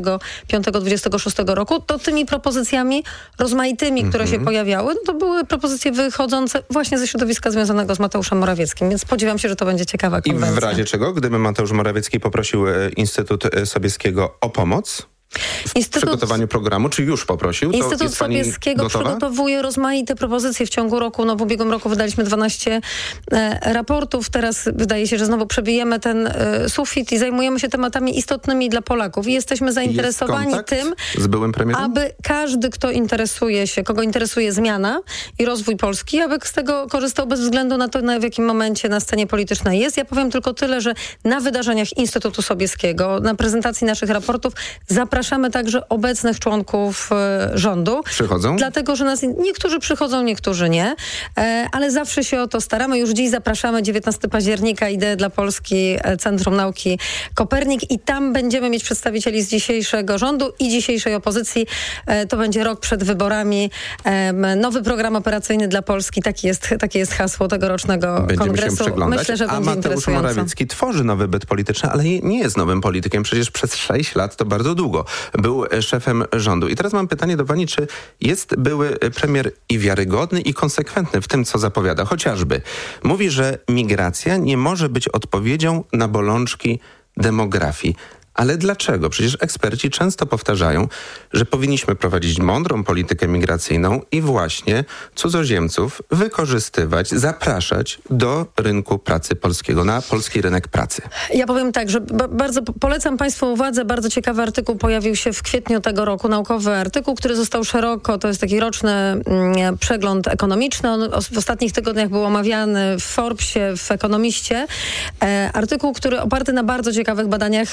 25-26 roku, to tymi propozycjami rozmaitymi, które się pojawiały, to były propozycje wychodzące właśnie ze środowiska związanego z Mateuszem Morawieckim, więc spodziewam się, że to będzie ciekawa konwencja.
I w razie czego, gdyby Mateusz Morawiecki poprosił Instytut Sobieskiego o pomoc w przygotowaniu programu, czy już poprosił?
Instytut Sobieskiego przygotowuje rozmaite propozycje w ciągu roku. W ubiegłym roku wydaliśmy 12 raportów. Teraz wydaje się, że znowu przebijemy ten sufit i zajmujemy się tematami istotnymi dla Polaków. I jesteśmy zainteresowani tym,
z byłym premierem?
Aby każdy, kogo interesuje zmiana i rozwój Polski, aby z tego korzystał bez względu na to, w jakim momencie na scenie politycznej jest. Ja powiem tylko tyle, że na wydarzeniach Instytutu Sobieskiego, na prezentacji naszych raportów zapraszamy także obecnych członków rządu.
Przychodzą?
Dlatego, że niektórzy przychodzą, niektórzy nie, ale zawsze się o to staramy. Już dziś zapraszamy 19 października Idee dla Polski, Centrum Nauki Kopernik i tam będziemy mieć przedstawicieli z dzisiejszego rządu i dzisiejszej opozycji. To będzie rok przed wyborami. Nowy program operacyjny dla Polski. Takie jest hasło tegorocznego kongresu.
Się przyglądać.
Myślę, że będzie
Mateusz Morawiecki tworzy nowy byt polityczny, ale nie jest nowym politykiem. Przecież przez 6 lat to bardzo długo. Był szefem rządu. I teraz mam pytanie do pani, czy jest były premier i wiarygodny, i konsekwentny w tym, co zapowiada? Chociażby mówi, że migracja nie może być odpowiedzią na bolączki demografii. Ale dlaczego? Przecież eksperci często powtarzają, że powinniśmy prowadzić mądrą politykę migracyjną i właśnie cudzoziemców wykorzystywać, zapraszać do rynku pracy polskiego, na polski rynek pracy.
Ja powiem tak, że bardzo polecam Państwu uwadze, bardzo ciekawy artykuł pojawił się w kwietniu tego roku, naukowy artykuł, który został szeroko, to jest taki roczny przegląd ekonomiczny, on w ostatnich tygodniach był omawiany w Forbesie, w Ekonomiście. Artykuł, który oparty na bardzo ciekawych badaniach 200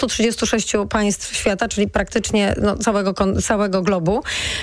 236 państw świata, czyli praktycznie całego globu,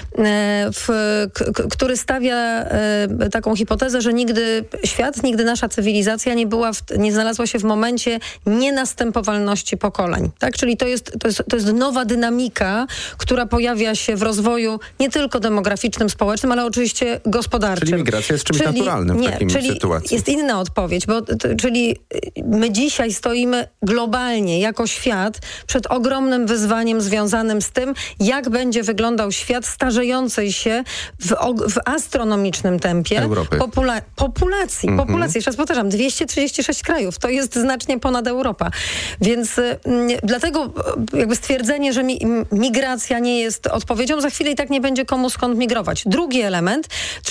który stawia taką hipotezę, że nigdy nasza cywilizacja nie znalazła się w momencie nienastępowalności pokoleń. Tak? Czyli to jest nowa dynamika, która pojawia się w rozwoju nie tylko demograficznym, społecznym, ale oczywiście gospodarczym.
Czyli migracja jest czymś naturalnym w takiej sytuacji.
Jest inna odpowiedź, czyli my dzisiaj stoimy globalnie jako świat przed ogromnym wyzwaniem związanym z tym, jak będzie wyglądał świat starzejącej się w astronomicznym tempie
Europy.
Populacji. Jeszcze raz powtarzam, 236 krajów. To jest znacznie ponad Europa. Więc dlatego jakby stwierdzenie, że migracja nie jest odpowiedzią, za chwilę i tak nie będzie komu skąd migrować. Drugi element,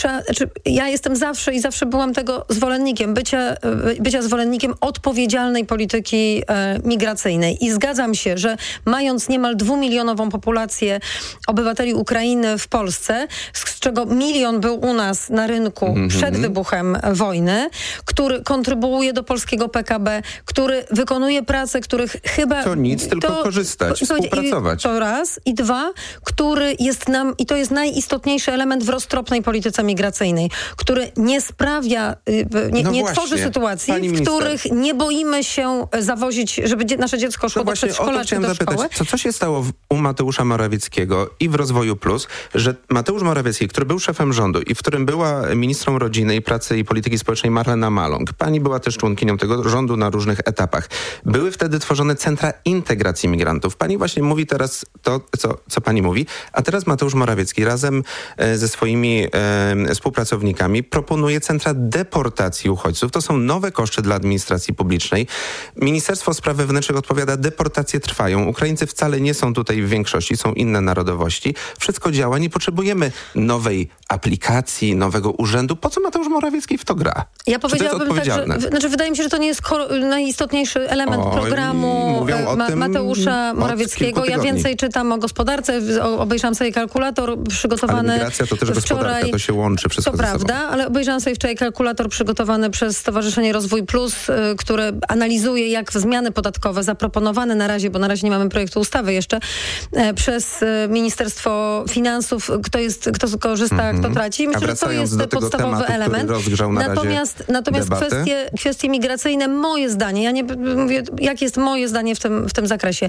ja jestem zawsze byłam tego zwolennikiem, bycia zwolennikiem odpowiedzialnej polityki migracyjnej. I zgadzam się, że mając niemal 2-milionową populację obywateli Ukrainy w Polsce, z czego 1 milion był u nas na rynku przed wybuchem wojny, który kontrybuuje do polskiego PKB, który wykonuje prace, których chyba...
To nic, tylko korzystać, współpracować.
To raz. I dwa, który jest i to jest najistotniejszy element w roztropnej polityce migracyjnej, który nie sprawia, nie tworzy sytuacji, w których nie boimy się zawozić, żeby nasze dziecko szło do przedszkola czy do szkoły.
Co się stało u Mateusza Morawieckiego i w Rozwoju Plus, że Mateusz Morawiecki, który był szefem rządu i w którym była ministrą rodziny i pracy i polityki społecznej Marlena Maląg, pani była też członkinią tego rządu na różnych etapach. Były wtedy tworzone centra integracji migrantów. Pani właśnie mówi teraz to, co pani mówi, a teraz Mateusz Morawiecki razem ze swoimi współpracownikami proponuje centra deportacji uchodźców. To są nowe koszty dla administracji publicznej. Ministerstwo Spraw Wewnętrznych odpowiada, deportacje trwają. Ukraińcy wcale nie są tutaj w większości, są inne narodowości. Wszystko działa, nie potrzebujemy nowej aplikacji, nowego urzędu. Po co Mateusz Morawiecki w to gra?
Ja powiedziałabym tak, że wydaje mi się, że to nie jest najistotniejszy element programu Mateusza Morawieckiego. Ja więcej czytam o gospodarce, obejrzałam sobie kalkulator przygotowany
ale migracja to też gospodarka, to się łączy wszystko
ze sobą. To prawda, ale obejrzałam sobie wczoraj kalkulator przygotowany przez Stowarzyszenie Rozwój Plus, które analizuje, jak zmiany podatkowe zaproponowane na razie, bo na razie nie mamy projektu ustawy jeszcze, przez Ministerstwo Finansów, kto skorzysta, kto traci. Myślę, że to jest podstawowy element. Natomiast kwestie migracyjne, moje zdanie, ja nie mówię, jakie jest moje zdanie w tym zakresie.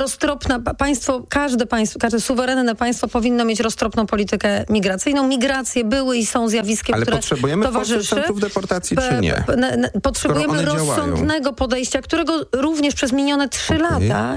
Każde suwerenne państwo powinno mieć roztropną politykę migracyjną. Migracje były i są zjawiskiem, które towarzyszy.
Ale potrzebujemy centrów deportacji, czy nie?
Potrzebujemy rozsądnego podejścia, którego również przez minione 3 lata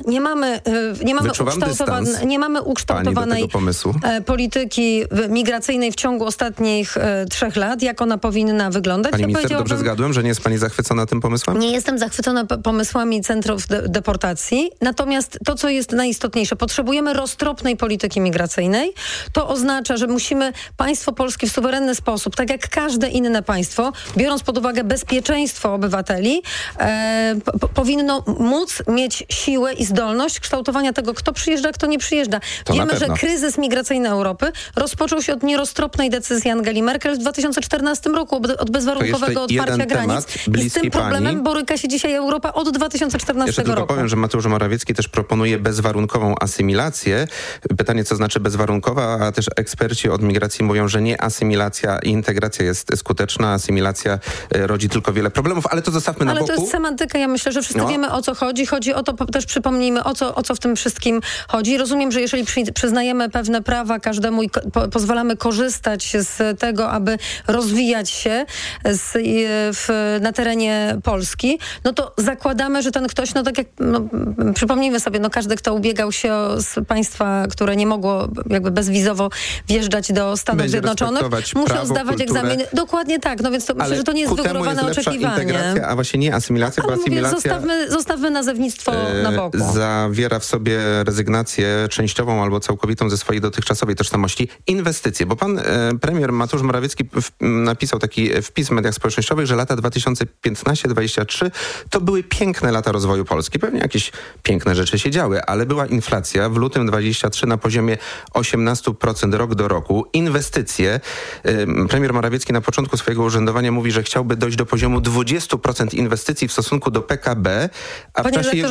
nie mamy ukształtowanej polityki migracyjnej w ciągu ostatnich 3 lat, jak ona powinna wyglądać.
Pani minister, dobrze zgadłem, że nie jest pani zachwycona tym pomysłem?
Nie jestem zachwycona pomysłami centrów deportacji, natomiast to, co jest najistotniejsze, potrzebujemy roztropnej polityki migracyjnej. To oznacza, że musimy państwo polskie w suwerenny sposób, tak jak każde inne państwo, biorąc pod uwagę bezpieczeństwo obywateli, powinno móc mieć siłę i zdolność kształtowania tego, kto przyjeżdża, kto nie przyjeżdża. Wiemy, że kryzys migracyjny Europy rozpoczął się od nieroztropnej decyzji Angeli Merkel w 2014 roku, od bezwarunkowego otwarcia granic. I z tym problemem boryka się dzisiaj Europa od 2014
Jeszcze
roku.
Tylko powiem, że Mateusz Morawiecki też proponuje bezwarunkową asymilację. Pytanie, co znaczy bezwarunkowa, a też eksperci od migracji mówią, że nie asymilacja i integracja jest skuteczna. Asymilacja rodzi tylko wiele problemów, ale to zostawmy na boku.
Ale to jest semantyka. Ja myślę, że wszyscy wiemy, o co chodzi. Chodzi o to, też przypomnijmy, o co w tym wszystkim chodzi. Rozumiem, że jeżeli przyznajemy pewne prawa każdemu i pozwalamy korzystać z tego, aby rozwijać się na terenie Polski, no to zakładamy, że ten ktoś, przypomnijmy sobie, każdy, kto ubiegał się z państwa, które nie mogło jakby bezwizowo wjeżdżać do Stanów Zjednoczonych, musiał zdawać egzaminy. Dokładnie tak, więc to myślę, że to nie jest wygórowane oczekiwanie.
A właśnie nie asymilacja, bo asymilacja...
Zostawmy nazewnictwo na boku.
Zawiera w sobie rezygnację częściową albo całkowitą ze swojej dotychczasowej tożsamości. Inwestycje, bo pan premier Mateusz Morawiecki napisał taki wpis w mediach społecznościowych, że lata 2015-2023 to były piękne lata rozwoju Polski. Pewnie jakieś piękne rzeczy się działy, ale była inflacja w lutym 23 na poziomie 18% rok do roku. Inwestycje. Premier Morawiecki na początku swojego urzędowania mówi, że chciałby dojść do poziomu 20% inwestycji w stosunku do PKB, a w czasie jego rządów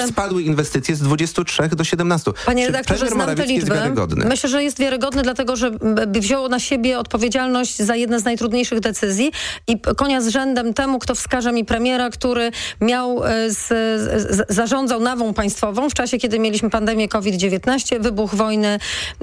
spadły inwestycje z 23 do 17.
Panie redaktorze, znam te liczby.
Wiarygodny?
Myślę, że jest wiarygodny, dlatego że wziął na siebie odpowiedzialność za jedne z najtrudniejszych decyzji i konia z rzędem temu, kto wskaże mi premiera, który zarządzał nawą państwową w czasie, kiedy mieliśmy pandemię COVID-19, wybuch wojny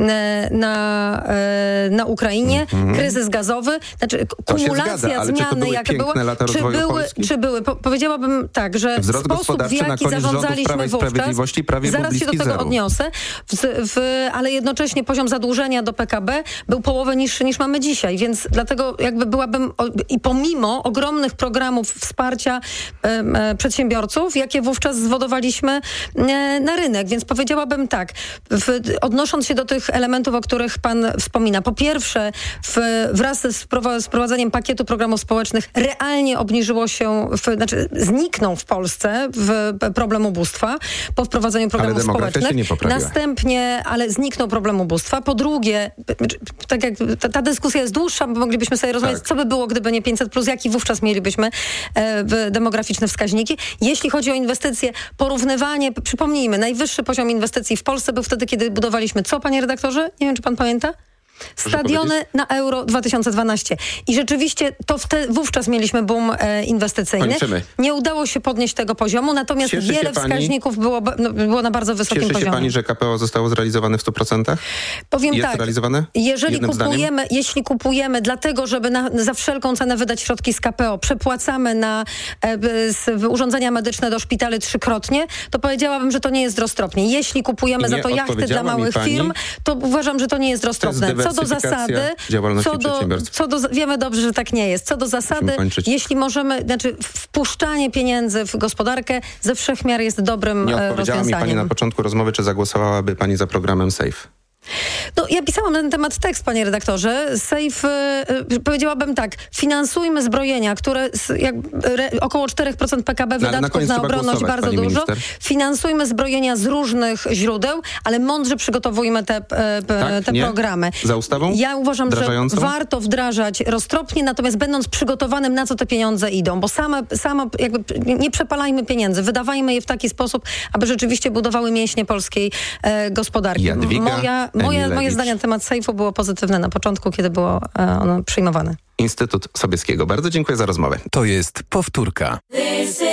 na Ukrainie, kryzys gazowy, znaczy kumulacja zmiany, jaka była. Czy były? Powiedziałabym tak, że sposób, w jaki zarządzaliśmy wówczas, zaraz się do tego odniosę, ale jednocześnie poziom zadłużenia do PKB był połowę niższy niż mamy dzisiaj, więc dlatego jakby byłabym, i pomimo ogromnych programów wsparcia przedsiębiorców, jakie wówczas zwodowaliśmy na rynek, więc powiedziałabym tak, odnosząc się do tych elementów, o których pan wspomina. Po pierwsze, wraz z wprowadzeniem pakietu programów społecznych realnie obniżyło się, zniknął w Polsce problem ubóstwa po wprowadzeniu programów społecznych. Następnie, ale zniknął problem ubóstwa. Po drugie, tak jak ta dyskusja jest dłuższa, bo moglibyśmy sobie rozmawiać, co by było, gdyby nie 500+, jaki wówczas mielibyśmy demograficzne wskaźniki. Jeśli chodzi o inwestycje, porównywanie, przypomnijmy, najwyższy poziom inwestycji w Polsce był wtedy, kiedy budowaliśmy co, panie redaktorze? Nie wiem, czy pan pamięta? Stadiony na Euro 2012. I rzeczywiście to wówczas mieliśmy boom inwestycyjny.
Kończymy.
Nie udało się podnieść tego poziomu, natomiast wiele wskaźników było na bardzo wysokim poziomie.
Cieszy się pani, że KPO zostało zrealizowane w 100%?
Powiem
jest
tak,
realizowane?
Jeśli kupujemy dlatego, żeby za wszelką cenę wydać środki z KPO, przepłacamy na urządzenia medyczne do szpitali 3-krotnie, to powiedziałabym, że to nie jest roztropnie. Jeśli kupujemy za to jachty dla małych firm, to uważam, że to nie jest roztropne. Co do zasady, wiemy dobrze, że tak nie jest. Co do zasady, jeśli możemy, wpuszczanie pieniędzy w gospodarkę ze wszech miar jest dobrym rozwiązaniem.
Nie odpowiedziała mi pani na początku rozmowy, czy zagłosowałaby pani za programem SAFE?
No, ja pisałam na ten temat tekst, panie redaktorze. SAFE, powiedziałabym tak, finansujmy zbrojenia, które około 4% PKB wydatków na obronność, bardzo dużo. Minister. Finansujmy zbrojenia z różnych źródeł, ale mądrze przygotowujmy te programy.
Za ustawą?
Ja uważam, że warto wdrażać roztropnie, natomiast będąc przygotowanym, na co te pieniądze idą, bo samo nie przepalajmy pieniędzy, wydawajmy je w taki sposób, aby rzeczywiście budowały mięśnie polskiej gospodarki. Moje zdanie na temat SAFE-u było pozytywne na początku, kiedy było ono przyjmowane.
Instytut Sobieskiego. Bardzo dziękuję za rozmowę.
To jest powtórka.